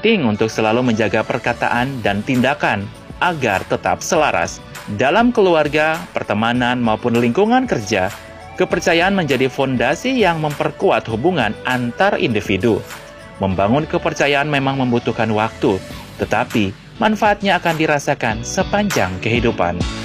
penting untuk selalu menjaga perkataan dan tindakan agar tetap selaras. Dalam keluarga, pertemanan, maupun lingkungan kerja, kepercayaan menjadi fondasi yang memperkuat hubungan antar individu. Membangun kepercayaan memang membutuhkan waktu, tetapi manfaatnya akan dirasakan sepanjang kehidupan.